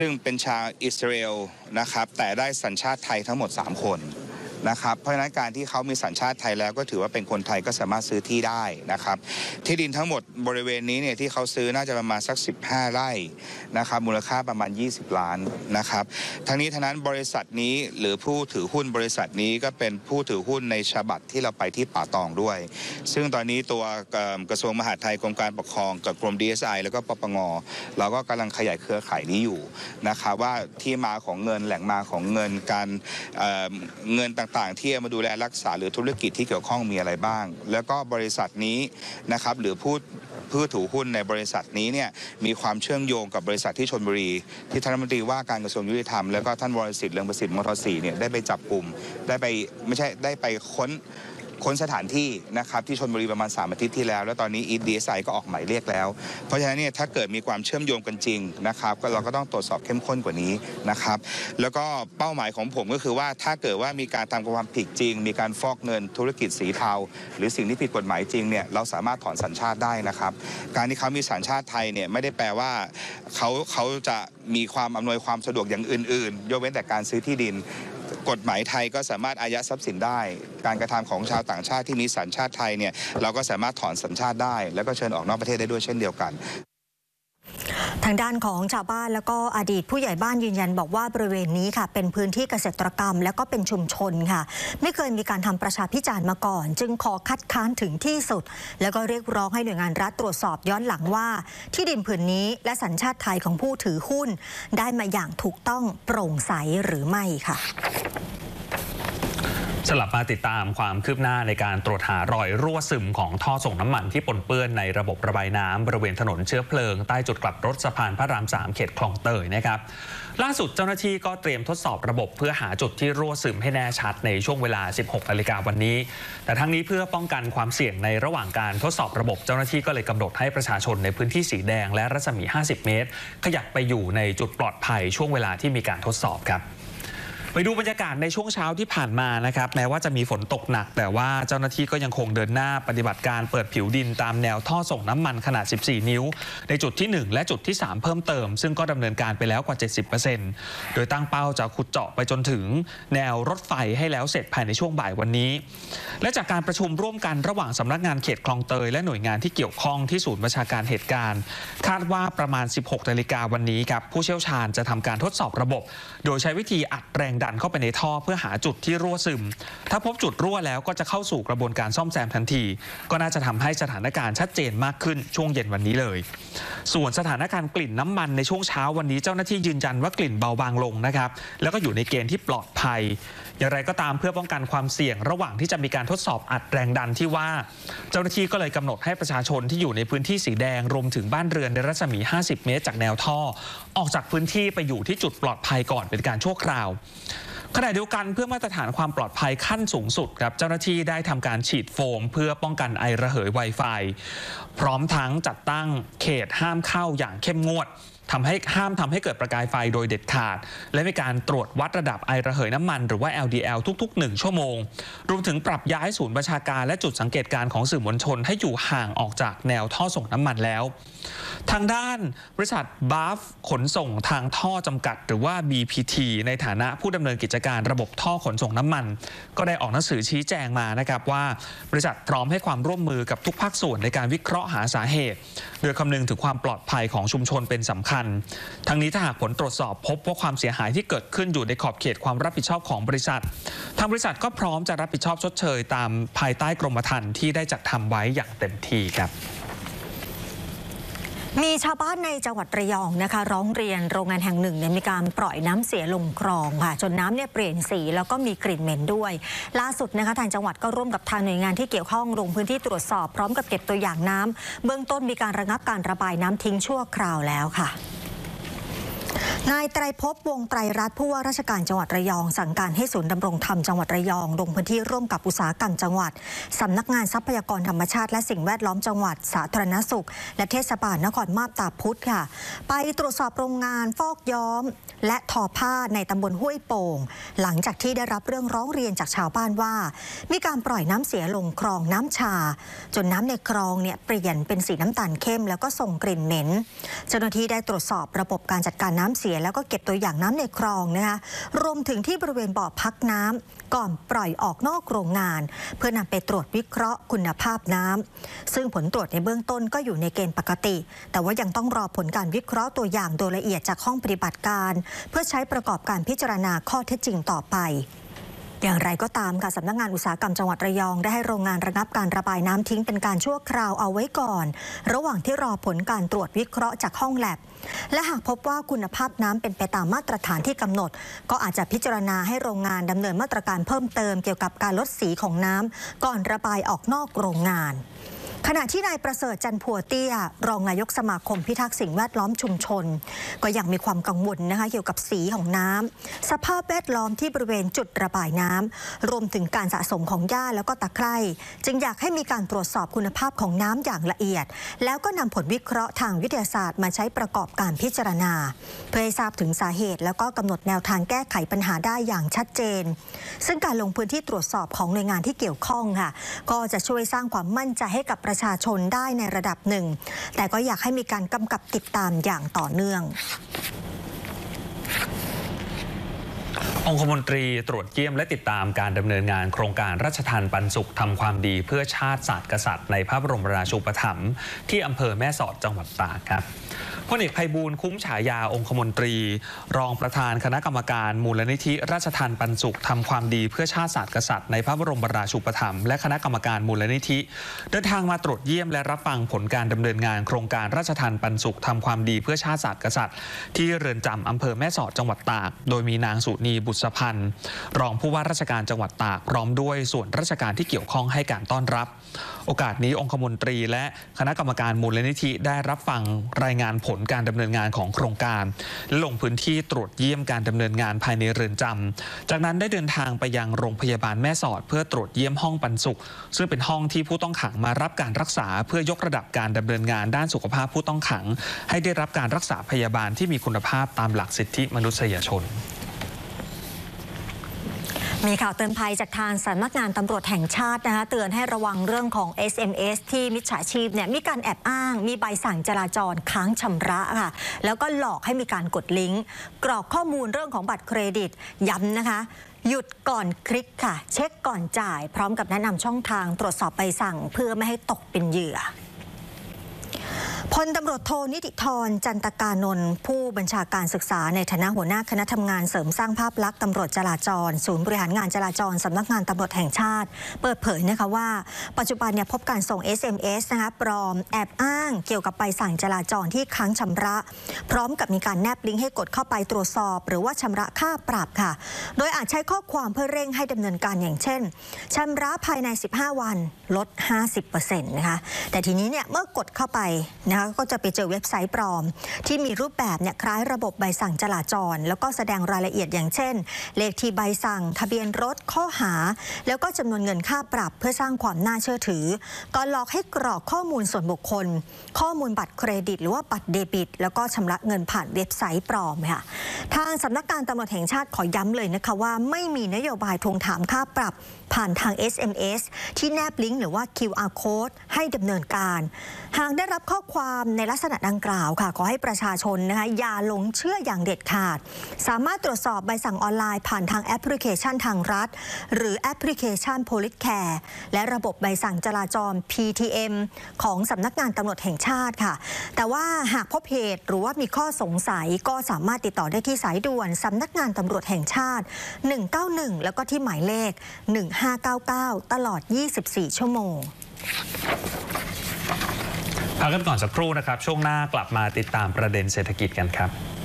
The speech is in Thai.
ซึ่งเป็นชาวอิสราเอลนะครับแต่ได้สัญชาติไทยทั้งหมด3 คนนะครับเพราะฉะนั้นการที่เขามีสัญชาติไทยแล้วก็ถือว่าเป็นคนไทยก็สามารถซื้อที่ได้นะครับที่ดินทั้งหมดบริเวณนี้เนี่ยที่เขาซื้อน่าจะประมาณสัก15 ไร่นะครับมูลค่าประมาณ20 ล้านนะครับทั้งนี้ทั้งนั้นบริษัทนี้หรือผู้ถือหุ้นบริษัทนี้ก็เป็นผู้ถือหุ้นในฉบับที่เราไปที่ป่าตองด้วยซึ่งตอนนี้ตัวกระทรวงมหาดไทยกรมการปกครองกับกรม DSI แล้วก็ปปงเราก็กำลังขยายเครือข่ายนี้อยู่นะครับว่าที่มาของเงินแหล่งมาของเงินการเงินต่างๆที่มาดูแลรักษาหรือธุรกิจที่เกี่ยวข้องมีอะไรบ้างแล้วก็บริษัทนี้นะครับหรือผู้ถือหุ้นในบริษัทนี้เนี่ยมีความเชื่อมโยงกับบริษัทที่ชลบุรีที่ท่านรัฐมนตรีว่าการกระทรวงยุติธรรมแล้วก็ท่านวรสิทธิ์เรืองประสิทธิ์มท.4เนี่ยได้ไปจับกลุ่มได้ไปค้นสถานที่นะครับที่ชลบุรีประมาณ3 อาทิตย์ที่แล้วแล้วตอนนี้ DSI ก็ออกหมายเรียกแล้วเพราะฉะนั้นเนี่ยถ้าเกิดมีความเชื่อมโยงกันจริงนะครับก็เราก็ต้องตรวจสอบเข้มข้นกว่านี้นะครับแล้วก็เป้าหมายของผมก็คือว่าถ้าเกิดว่ามีการทำความผิดจริงมีการฟอกเงินธุรกิจสีเทาหรือสิ่งที่ผิดกฎหมายจริงเนี่ยเราสามารถถอนสัญชาติได้นะครับการที่เขามีสัญชาติไทยเนี่ยไม่ได้แปลว่าเขาจะมีความอำนวยความสะดวกอย่างอื่นๆยกเว้นแต่การซื้อที่ดินกฎหมายไทยก็สามารถอายัดทรัพย์สินได้การกระทำของชาวต่างชาติที่มีสัญชาติไทยเนี่ยเราก็สามารถถอนสัญชาติได้แล้วก็เชิญออกนอกประเทศได้ด้วยเช่นเดียวกันทางด้านของชาวบ้านแล้วก็อดีตผู้ใหญ่บ้านยืนยันบอกว่าบริเวณนี้ค่ะเป็นพื้นที่เกษตรกรรมแล้วก็เป็นชุมชนค่ะไม่เคยมีการทำประชาพิจารณ์มาก่อนจึงขอคัดค้านถึงที่สุดแล้วก็เรียกร้องให้หน่วยงานรัฐตรวจสอบย้อนหลังว่าที่ดินผืนนี้และสัญชาติไทยของผู้ถือหุ้นได้มาอย่างถูกต้องโปร่งใสหรือไม่ค่ะสลับมาติดตามความคืบหน้าในการตรวจหารอยรั่วซึมของท่อส่งน้ำมันที่ปนเปื้อนในระบบระบายน้ำบริเวณถนนเชื้อเพลิงใต้จุดกลับรถสะพานพระราม 3 เขตคลองเตยนะครับล่าสุดเจ้าหน้าที่ก็เตรียมทดสอบระบบเพื่อหาจุดที่รั่วซึมให้แน่ชัดในช่วงเวลา 16 นาฬิกาวันนี้แต่ทั้งนี้เพื่อป้องกันความเสี่ยงในระหว่างการทดสอบระบบเจ้าหน้าที่ก็เลยกำหนดให้ประชาชนในพื้นที่สีแดงและรัศมี 50 เมตรขยับไปอยู่ในจุดปลอดภัยช่วงเวลาที่มีการทดสอบครับไปดูบรรยากาศในช่วงเช้าที่ผ่านมานะครับแม้ว่าจะมีฝนตกหนักแต่ว่าเจ้าหน้าที่ก็ยังคงเดินหน้าปฏิบัติการเปิดผิวดินตามแนวท่อส่งน้ำมันขนาด 14 นิ้วในจุดที่ 1 และจุดที่ 3 เพิ่มเติมซึ่งก็ดำเนินการไปแล้วกว่า 70% โดยตั้งเป้าจะขุดเจาะไปจนถึงแนวรถไฟให้แล้วเสร็จภายในช่วงบ่ายวันนี้และจากการประชุมร่วมกันระหว่างสำนักงานเขตคลองเตยและหน่วยงานที่เกี่ยวข้องที่ศูนย์ประชาการเหตุการณ์คาดว่าประมาณ 16 นาฬิกาวันนี้ครับผู้เชี่ยวชาญจะทำการทดสอบระบบโดยใช้วิธีอัดแรงดันเข้าไปในท่อเพื่อหาจุดที่รั่วซึมถ้าพบจุดรั่วแล้วก็จะเข้าสู่กระบวนการซ่อมแซมทันทีก็น่าจะทำให้สถานการณ์ชัดเจนมากขึ้นช่วงเย็นวันนี้เลยส่วนสถานการณ์กลิ่นน้ำมันในช่วงเช้าวันนี้เจ้าหน้าที่ยืนยันว่ากลิ่นเบาบางลงนะครับแล้วก็อยู่ในเกณฑ์ที่ปลอดภัยอย่างไรก็ตามเพื่อป้องกันความเสี่ยงระหว่างที่จะมีการทดสอบอัดแรงดันที่ว่าเจ้าหน้าที่ก็เลยกำหนดให้ประชาชนที่อยู่ในพื้นที่สีแดงรวมถึงบ้านเรือนในรัศมี 50 เมตรจากแนวท่อออกจากพื้นที่ไปอยู่ที่จุดปลอดภัยก่อนเป็นการชั่วคราวขณะเดียวกันเพื่อมาตรฐานความปลอดภัยขั้นสูงสุดครับเจ้าหน้าที่ได้ทำการฉีดโฟมเพื่อป้องกันไอระเหย Wi-Fi พร้อมทั้งจัดตั้งเขตห้ามเข้าอย่างเข้มงวดห้ามทำให้เกิดประกายไฟโดยเด็ดขาดและมีการตรวจวัดระดับไอระเหยน้ำมันหรือว่า LDL ทุกๆ1 ชั่วโมงรวมถึงปรับย้ายศูนย์ประชาการและจุดสังเกตการณ์ของสื่อมวลชนให้อยู่ห่างออกจากแนวท่อส่งน้ำมันแล้วทางด้านบริษัทบัฟขนส่งทางท่อจำกัดหรือว่า BPT ในฐานะผู้ดำเนินกิจการระบบท่อขนส่งน้ำมันก็ได้ออกหนังสือชี้แจงมานะครับว่าบริษัทพร้อมให้ความร่วมมือกับทุกภาคส่วนในการวิเคราะห์หาสาเหตุโดยคำนึงถึงความปลอดภัยของชุมชนเป็นสำคัญทั้งนี้ถ้าหากผลตรวจสอบพบว่าความเสียหายที่เกิดขึ้นอยู่ในขอบเขตความรับผิดชอบของบริษัททางบริษัทก็พร้อมจะรับผิดชอบชดเชยตามภายใต้กรมธรรม์ที่ได้จัดทำไว้อย่างเต็มที่ครับมีชาวบ้านในจังหวัดระยองนะคะร้องเรียนโรงงานแห่งหนึ่งมีการปล่อยน้ำเสียลงคลองค่ะจนน้ำเปลี่ยนสีแล้วก็มีกลิ่นเหม็นด้วยล่าสุดนะคะทางจังหวัดก็ร่วมกับทางหน่วยงานที่เกี่ยวข้องลงพื้นที่ตรวจสอบพร้อมกับเก็บตัวอย่างน้ำเบื้องต้นมีการระงับการระบายน้ำทิ้งชั่วคราวแล้วค่ะนายไตรภพวงศ์ไตรรัตน์ผู้ว่าราชการจังหวัดระยองสั่งการให้ศูนย์ดำรงธรรมจังหวัดระยองลงพื้นที่ร่วมกับอุตสาหกรรมจังหวัดสำนักงานทรัพยากรธรรมชาติและสิ่งแวดล้อมจังหวัดสาธารณสุขและเทศบาลนครมาบตาพุธค่ะไปตรวจสอบโรงงานฟอกย้อมและทอผ้าในตำบลห้วยโป่งหลังจากที่ได้รับเรื่องร้องเรียนจากชาวบ้านว่ามีการปล่อยน้ำเสียลงคลองน้ำชาจนน้ำในคลองเปลี่ยนเป็นสีน้ำตาลเข้มแล้วก็ส่งกลิ่นเหม็นเจ้าหน้าที่ได้ตรวจสอบระบบการจัดการน้ำเสียสียแล้วก็เก็บตัวอย่างน้ำในคลองนะคะรวมถึงที่บริเวณบ่อพักน้ำก่อนปล่อยออกนอกโรงงานเพื่อนำไปตรวจวิเคราะห์คุณภาพน้ำซึ่งผลตรวจในเบื้องต้นก็อยู่ในเกณฑ์ปกติแต่ว่ายังต้องรอผลการวิเคราะห์ตัวอย่างโดยละเอียดจากห้องปฏิบัติการเพื่อใช้ประกอบการพิจารณาข้อเท็จจริงต่อไปอย่างไรก็ตามค่ะสำนักงานอุตสาหกรรมจังหวัดระยองได้ให้โรงงานระงับการระบายน้ำทิ้งเป็นการชั่วคราวเอาไว้ก่อนระหว่างที่รอผลการตรวจวิเคราะห์จากห้องแลบและหากพบว่าคุณภาพน้ำเป็นไปตามมาตรฐานที่กำหนดก็อาจจะพิจารณาให้โรงงานดำเนินมาตรการเพิ่มเติมเกี่ยวกับการลดสีของน้ำก่อนระบายออกนอกโรงงานขณะที่นายประเสริฐจันพัวเตี้ยรองนายกสมาคมพิทักษ์สิ่งแวดล้อมชุมชนก็ยังมีความกังวลนะคะเกี่ยวกับสีของน้ำสภาพแวดล้อมที่บริเวณจุดระบายน้ำรวมถึงการสะสมของหญ้าแล้วก็ตะไคร่จึงอยากให้มีการตรวจสอบคุณภาพของน้ำอย่างละเอียดแล้วก็นำผลวิเคราะห์ทางวิทยาศาสตร์มาใช้ประกอบการพิจารณาเพื่อให้ทราบถึงสาเหตุแล้วก็กำหนดแนวทางแก้ไขปัญหาได้อย่างชัดเจนซึ่งการลงพื้นที่ตรวจสอบของหน่วยงานที่เกี่ยวข้องค่ะก็จะช่วยสร้างความมั่นใจให้กับประชาชนได้ในระดับหนึ่งแต่ก็อยากให้มีการกำกับติดตามอย่างต่อเนื่ององคมนตรีตรวจเยี่ยมและติดตามการดำเนินงานโครงการราชทานปันสุขทำความดีเพื่อชาติศาสตร์กษัตริย์ในพระบรมราชูปถัมภ์ที่อำเภอแม่สอดจังหวัดตากครับพลเอกไพบูลย์คุ้มฉายาองคมนตรีรองประธานคณะกรรมการมูลนิธิราชทานปันสุขทำความดีเพื่อชาติศาสตร์กษัตริย์ในพระบรมราชูปถัมภ์และคณะกรรมการมูลนิธิเดินทางมาตรวจเยี่ยมและรับฟังผลการดำเนินงานโครงการราชทานปันสุขทำความดีเพื่อชาติศาสตร์กษัตริย์ที่เรือนจำอำเภอแม่สอดจังหวัดตากโดยมีนางสุนีบุษพันธ์รองผู้ว่าราชการจังหวัดตากพร้อมด้วยส่วนราชการที่เกี่ยวข้องให้การต้อนรับโอกาสนี้องคมนตรีและคณะกรรมการมูลนิธิได้รับฟังรายงานผลการดำเนินงานของโครงการและลงพื้นที่ตรวจเยี่ยมการดำเนินงานภายในเรือนจำจากนั้นได้เดินทางไปยังโรงพยาบาลแม่สอดเพื่อตรวจเยี่ยมห้องปันสุขซึ่งเป็นห้องที่ผู้ต้องขังมารับการรักษาเพื่อยกระดับการดำเนินงานด้านสุขภาพผู้ต้องขังให้ได้รับการรักษาพยาบาลที่มีคุณภาพตามหลักสิทธิมนุษยชนมีข่าวเตือนภัยจากทางสำนักงานตำรวจแห่งชาตินะคะเตือนให้ระวังเรื่องของ SMS ที่มิจฉาชีพเนี่ยมีการแอบอ้างมีใบสั่งจราจรค้างชำระค่ะแล้วก็หลอกให้มีการกดลิงก์กรอกข้อมูลเรื่องของบัตรเครดิตย้ำนะคะหยุดก่อนคลิกค่ะเช็คก่อนจ่ายพร้อมกับแนะนำช่องทางตรวจสอบใบสั่งเพื่อไม่ให้ตกเป็นเหยื่อพลตำรวจโทนิติธรจันตกานนท์ผู้บัญชาการศึกษาในฐานะหัวหน้าคณะทำงานเสริมสร้างภาพลักษณ์ตำรวจจราจรศูนย์บริหารงานจราจรสำนักงานตำรวจแห่งชาติเปิดเผยนะคะว่าปัจจุบันเนี่ยพบการส่ง SMS นะคะปลอมแอบอ้างเกี่ยวกับใบสั่งจราจรที่ค้างชำระพร้อมกับมีการแนบลิงก์ให้กดเข้าไปตรวจสอบหรือว่าชำระค่าปรับค่ะโดยอาจใช้ข้อความเพื่อเร่งให้ดำเนินการอย่างเช่นชำระภายใน15วันลด 50% นะคะแต่ทีนี้เนี่ยเมื่อกดเข้าไปนะคะก็จะไปเจอเว็บไซต์ปลอมที่มีรูปแบบเนี่ยคล้ายระบบใบสั่งจราจรแล้วก็แสดงรายละเอียดอย่างเช่นเลขที่ใบสั่งทะเบียนรถข้อหาแล้วก็จำนวนเงินค่าปรับเพื่อสร้างความน่าเชื่อถือก่อนหลอกให้กรอกข้อมูลส่วนบุคคลข้อมูลบัตรเครดิตหรือว่าบัตรเดบิตแล้วก็ชำระเงินผ่านเว็บไซต์ปลอมค่ะทางสำนักงานตำรวจแห่งชาติขอย้ำเลยนะคะว่าไม่มีนโยบายทวงถามค่าปรับผ่านทาง SMS ที่แนบลิงก์หรือว่า QR Code ให้ดำเนินการหากได้รับข้อความในลักษณะดังกล่าวค่ะขอให้ประชาชนนะคะอย่าหลงเชื่ออย่างเด็ดขาดสามารถตรวจสอบใบสั่งออนไลน์ผ่านทางแอปพลิเคชันทางรัฐหรือแอปพลิเคชัน Police Care และระบบใบสั่งจราจร PTM ของสำนักงานตำรวจแห่งชาติค่ะแต่ว่าหากพบเหตุหรือว่ามีข้อสงสัยก็สามารถติดต่อได้ที่สายด่วนสำนักงานตำรวจแห่งชาติ191แล้วก็ที่หมายเลข1599ตลอด24ชั่วโมงพักกันก่อนสักครู่นะครับช่วงหน้ากลับมาติดตามประเด็นเศรษฐกิจกันครับ